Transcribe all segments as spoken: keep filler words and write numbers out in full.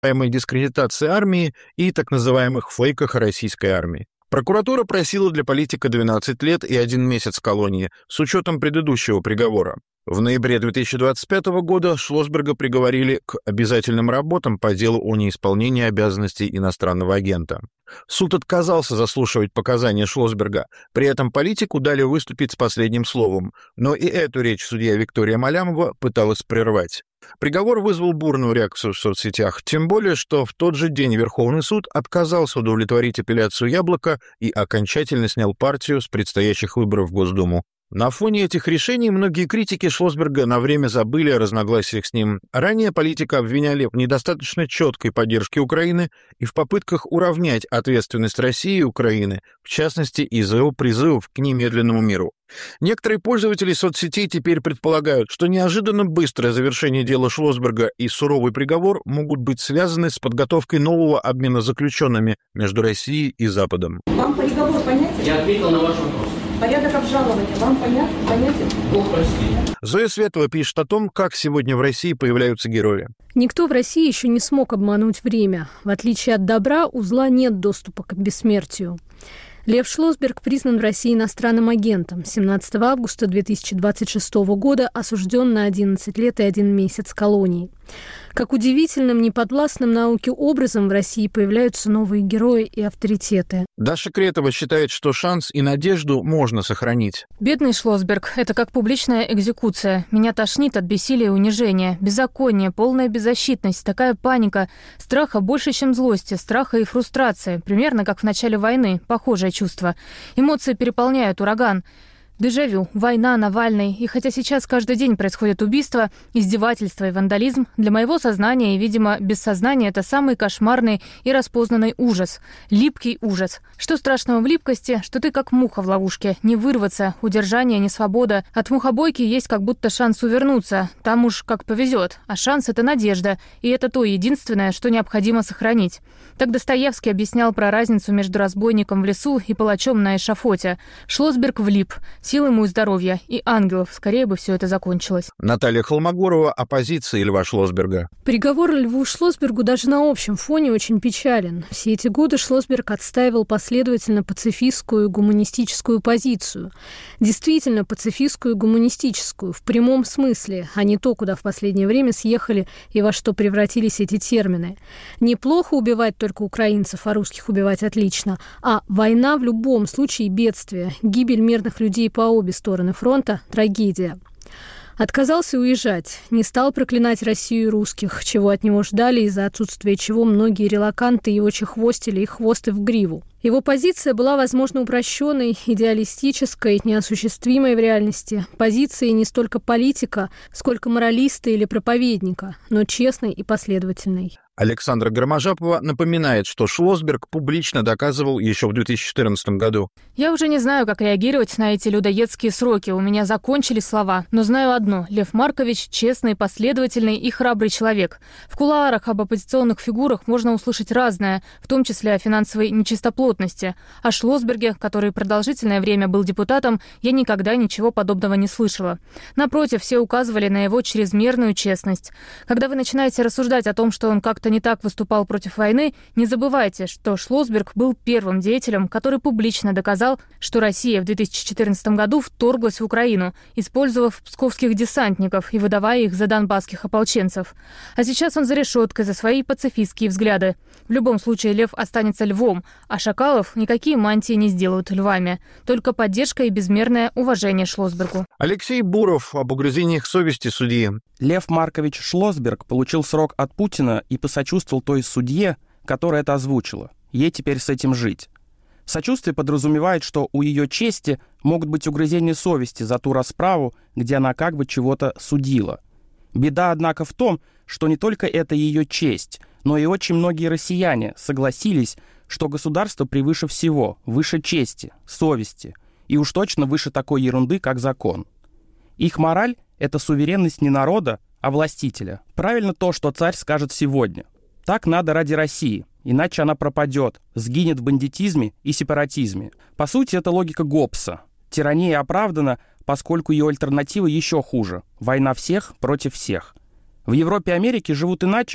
дискредитации армии и так называемых фейках российской армии. Прокуратура просила для политика двенадцать лет и один месяц колонии с учетом предыдущего приговора. В ноябре две тысячи двадцать пятого года Шлосберга приговорили к обязательным работам по делу о неисполнении обязанностей иностранного агента. Суд отказался заслушивать показания Шлосберга, при этом политику дали выступить с последним словом, но и эту речь судья Виктория Малямова пыталась прервать. Приговор вызвал бурную реакцию в соцсетях, тем более, что в тот же день Верховный суд отказался удовлетворить апелляцию «Яблока» и окончательно снял партию с предстоящих выборов в Госдуму. На фоне этих решений многие критики Шлосберга на время забыли о разногласиях с ним. Ранее политика обвиняли в недостаточно четкой поддержке Украины и в попытках уравнять ответственность России и Украины, в частности, из-за его призывов к немедленному миру. Некоторые пользователи соцсетей теперь предполагают, что неожиданно быстрое завершение дела Шлосберга и суровый приговор могут быть связаны с подготовкой нового обмена заключенными между Россией и Западом. Вам приговор понятен? Я ответил на ваш вопрос. Порядок обжалования вам понятен? понятен? Бог прости. Зоя Светлова пишет о том, как сегодня в России появляются герои. Никто в России еще не смог обмануть время. В отличие от добра, у зла нет доступа к бессмертию. Лев Шлосберг признан в России иностранным агентом. семнадцатого августа две тысячи двадцать шестого года осужден на одиннадцать лет и один месяц колонии. Как удивительным, неподвластным науке образом в России появляются новые герои и авторитеты. Даша Кретова считает, что шанс и надежду можно сохранить. Бедный Шлосберг – это как публичная экзекуция. Меня тошнит от бессилия и унижения. Беззаконие, полная беззащитность, такая паника. Страха больше, чем злости, страха и фрустрации. Примерно как в начале войны. Похожее чувство. Эмоции переполняют ураган. Дежавю, война, Навальный. И хотя сейчас каждый день происходят убийства, издевательства и вандализм, для моего сознания и, видимо, бессознания это самый кошмарный и распознанный ужас. Липкий ужас. Что страшного в липкости, что ты как муха в ловушке. Не вырваться, удержание, не свобода. От мухобойки есть как будто шанс увернуться. Там уж как повезет. А шанс — это надежда. И это то единственное, что необходимо сохранить. Так Достоевский объяснял про разницу между разбойником в лесу и палачом на эшафоте. Шлосберг влип. Сил ему и здоровья, и ангелов. Скорее бы все это закончилось. Наталья Холмогорова о позиции Льва Шлосберга. Приговор Льву Шлосбергу даже на общем фоне очень печален. Все эти годы Шлосберг отстаивал последовательно пацифистскую и гуманистическую позицию. Действительно пацифистскую и гуманистическую, в прямом смысле, а не то, куда в последнее время съехали и во что превратились эти термины. Неплохо убивать только украинцев, а русских убивать отлично, а война в любом случае бедствие, гибель мирных людей по обе стороны фронта – трагедия. Отказался уезжать, не стал проклинать Россию и русских, чего от него ждали, из-за отсутствия чего многие релаканты его чехвостили и хвосты в гриву. Его позиция была, возможно, упрощенной, идеалистической, неосуществимой в реальности. Позицией не столько политика, сколько моралиста или проповедника, но честной и последовательной. Александра Громожапова напоминает, что Шлосберг публично доказывал еще в две тысячи четырнадцатом году. Я уже не знаю, как реагировать на эти людоедские сроки. У меня закончились слова. Но знаю одно. Лев Маркович – честный, последовательный и храбрый человек. В кулуарах об оппозиционных фигурах можно услышать разное, в том числе о финансовой нечистоплотности. О Шлосберге, который продолжительное время был депутатом, я никогда ничего подобного не слышала. Напротив, все указывали на его чрезмерную честность. Когда вы начинаете рассуждать о том, что он как-то не так выступал против войны, не забывайте, что Шлосберг был первым деятелем, который публично доказал, что Россия в две тысячи четырнадцатом году вторглась в Украину, использовав псковских десантников и выдавая их за донбасских ополченцев. А сейчас он за решеткой за свои пацифистские взгляды. В любом случае Лев останется львом, а шакалов никакие мантии не сделают львами. Только поддержка и безмерное уважение Шлосбергу. Алексей Буров об угрызениях совести судьи. Лев Маркович Шлосберг получил срок от Путина и посочувствовал той судье, которая это озвучила. Ей теперь с этим жить. Сочувствие подразумевает, что у ее чести могут быть угрызения совести за ту расправу, где она как бы чего-то судила. Беда, однако, в том, что не только это ее честь, но и очень многие россияне согласились, что государство превыше всего, выше чести, совести, и уж точно выше такой ерунды, как закон. Их мораль — это суверенность не народа, а властителя. Правильно то, что царь скажет сегодня. Так надо ради России, иначе она пропадет, сгинет в бандитизме и сепаратизме. По сути, это логика Гоббса. Тирания оправдана, поскольку ее альтернатива еще хуже – война всех против всех. В Европе и Америке живут иначе,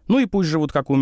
Ну и пусть живут как умеют.